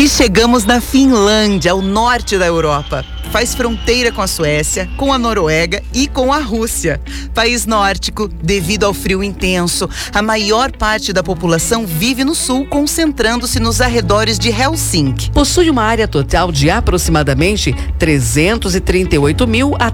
E chegamos na Finlândia, ao norte da Europa. Faz fronteira com a Suécia, com a Noruega e com a Rússia. País nórdico, devido ao frio intenso, a maior parte da população vive no sul, concentrando-se nos arredores de Helsinki. Possui uma área total de aproximadamente 338.000 a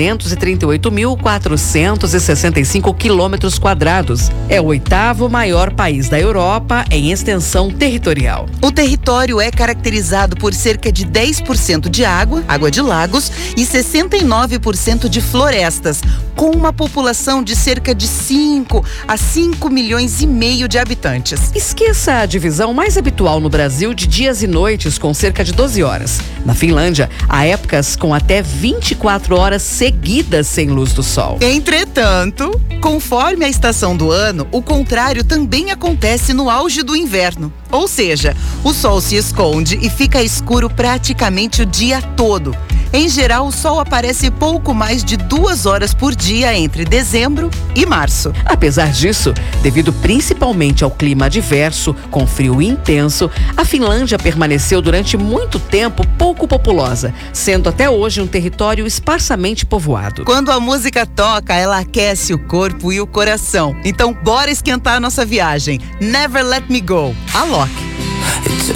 338.465 quilômetros quadrados. É o 8º maior país da Europa em extensão territorial. O território é caracterizado por cerca de 10% de água de lagos e 69% de florestas, com uma população de cerca de 5 a 5 milhões e meio de habitantes. Esqueça a divisão mais habitual no Brasil de dias e noites, com cerca de 12 horas. Na Finlândia, há épocas com até 24 horas seguidas sem luz do sol. Entretanto, conforme a estação do ano, o contrário também acontece no auge do inverno. Ou seja, o sol se esconde e fica escuro praticamente o dia todo. Em geral, o sol aparece pouco mais de 2 horas por dia entre dezembro e março. Apesar disso, devido principalmente ao clima adverso, com frio intenso, a Finlândia permaneceu durante muito tempo pouco populosa, sendo até hoje um território esparsamente povoado. Quando a música toca, ela aquece o corpo e o coração. Então, bora esquentar a nossa viagem. Never Let Me Go, Alok.